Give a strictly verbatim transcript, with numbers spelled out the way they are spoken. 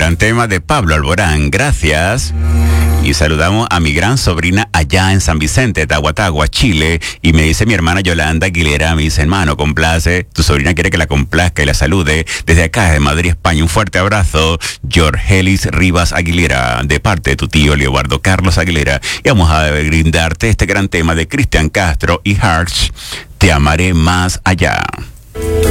Gran tema de Pablo Alborán, gracias. Y saludamos a mi gran sobrina allá en San Vicente, Tahuatagua, Chile. Y me dice mi hermana Yolanda Aguilera, me dice, hermano, complace. Tu sobrina quiere que la complazca y la salude. Desde acá, de Madrid, España, un fuerte abrazo. Jorgelis Rivas Aguilera, de parte de tu tío Leobardo Carlos Aguilera. Y vamos a brindarte este gran tema de Cristian Castro y Harsh, Te amaré más allá.